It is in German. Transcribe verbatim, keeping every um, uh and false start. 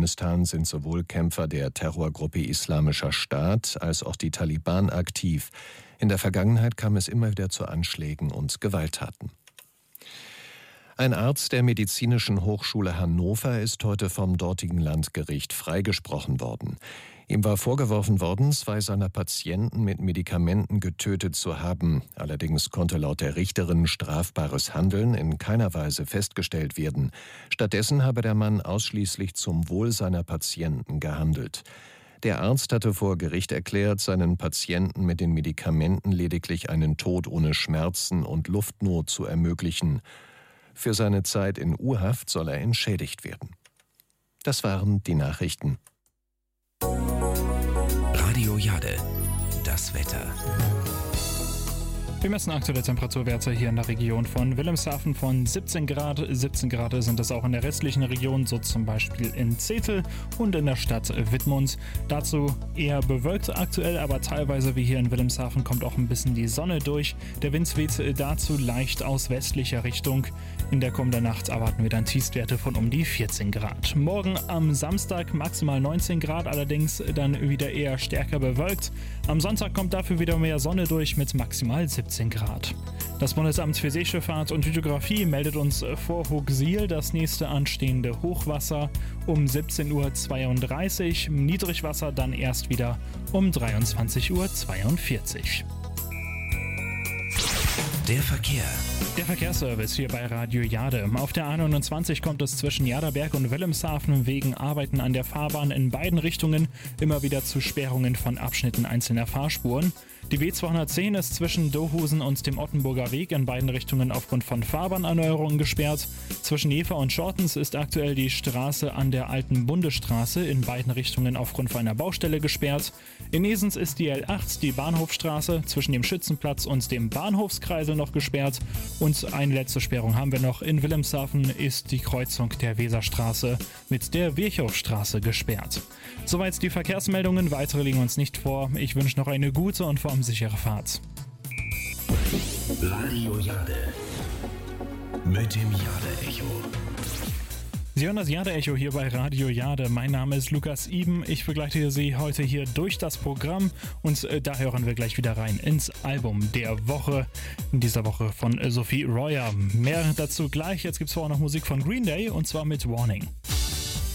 Afghanistan sind sowohl Kämpfer der Terrorgruppe Islamischer Staat als auch die Taliban aktiv. In der Vergangenheit kam es immer wieder zu Anschlägen und Gewalttaten. Ein Arzt der Medizinischen Hochschule Hannover ist heute vom dortigen Landgericht freigesprochen worden. Ihm war vorgeworfen worden, zwei seiner Patienten mit Medikamenten getötet zu haben. Allerdings konnte laut der Richterin strafbares Handeln in keiner Weise festgestellt werden. Stattdessen habe der Mann ausschließlich zum Wohl seiner Patienten gehandelt. Der Arzt hatte vor Gericht erklärt, seinen Patienten mit den Medikamenten lediglich einen Tod ohne Schmerzen und Luftnot zu ermöglichen. Für seine Zeit in U-Haft soll er entschädigt werden. Das waren die Nachrichten. Radio Jade, das Wetter. Wir messen aktuelle Temperaturwerte hier in der Region von Wilhelmshaven von siebzehn Grad. siebzehn Grad sind es auch in der restlichen Region, so zum Beispiel in Zetel und in der Stadt Wittmund. Dazu eher bewölkt aktuell, aber teilweise wie hier in Wilhelmshaven kommt auch ein bisschen die Sonne durch. Der Wind weht dazu leicht aus westlicher Richtung. In der kommenden Nacht erwarten wir dann Tiefstwerte von um die vierzehn Grad. Morgen am Samstag maximal neunzehn Grad, allerdings dann wieder eher stärker bewölkt. Am Sonntag kommt dafür wieder mehr Sonne durch mit maximal siebzehn Grad. Das Bundesamt für Seeschifffahrt und Hydrographie meldet uns vor Hooksiel das nächste anstehende Hochwasser um siebzehn Uhr zweiunddreißig, Niedrigwasser dann erst wieder um dreiundzwanzig Uhr zweiundvierzig. Der Verkehr. Der Verkehrsservice hier bei Radio Jade. Auf der A neunundzwanzig kommt es zwischen Jaderberg und Wilhelmshaven wegen Arbeiten an der Fahrbahn in beiden Richtungen immer wieder zu Sperrungen von Abschnitten einzelner Fahrspuren. Die B zweihundertzehn ist zwischen Dohusen und dem Ottenburger Weg in beiden Richtungen aufgrund von Fahrbahnerneuerungen gesperrt. Zwischen Jever und Schortens ist aktuell die Straße an der alten Bundesstraße in beiden Richtungen aufgrund von einer Baustelle gesperrt. In Esens ist die L acht, die Bahnhofstraße, zwischen dem Schützenplatz und dem Bahnhofskreisel noch gesperrt. Und eine letzte Sperrung haben wir noch. In Wilhelmshaven ist die Kreuzung der Weserstraße mit der Virchowstraße gesperrt. Soweit die Verkehrsmeldungen. Weitere liegen uns nicht vor. Ich wünsche noch eine gute und vor allem sichere Fahrt. Radio Jade mit dem Jade-Echo. Sie hören das Jade-Echo hier bei Radio Jade. Mein Name ist Lukas Iben. Ich begleite Sie heute hier durch das Programm und äh, da hören wir gleich wieder rein ins Album der Woche. In dieser Woche von äh, Sophie Royer. Mehr dazu gleich. Jetzt gibt es vorher noch Musik von Green Day und zwar mit Warning.